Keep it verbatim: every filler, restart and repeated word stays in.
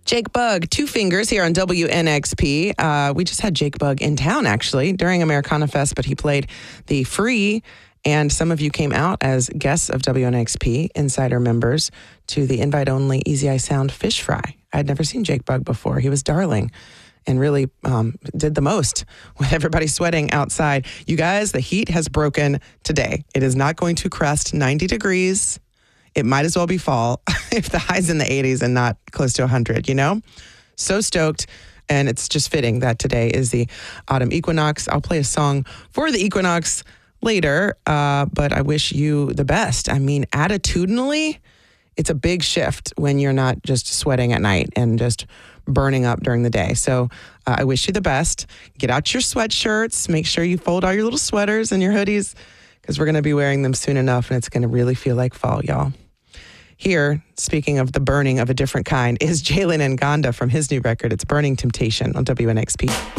Jake Bugg, Two Fingers here on W N X P. Uh, we just had Jake Bugg in town, actually, during Americana Fest, but he played the free, and some of you came out as guests of W N X P, insider members, to the invite-only Easy Eye Sound Fish Fry. I'd never seen Jake Bugg before. He was darling and really um, did the most with everybody sweating outside. You guys, the heat has broken today. It is not going to crest ninety degrees. It might as well be fall if the high's in the eighties and not close to one hundred, you know? So stoked. And it's just fitting that today is the autumn equinox. I'll play a song for the equinox later, uh, but I wish you the best. I mean, attitudinally, it's a big shift when you're not just sweating at night and just burning up during the day. So uh, I wish you the best. Get out your sweatshirts. Make sure you fold all your little sweaters and your hoodies because we're going to be wearing them soon enough, and it's going to really feel like fall, y'all. Here, speaking of the burning of a different kind, is Jalen Ngonda from his new record. It's Burning Temptation on W N X P.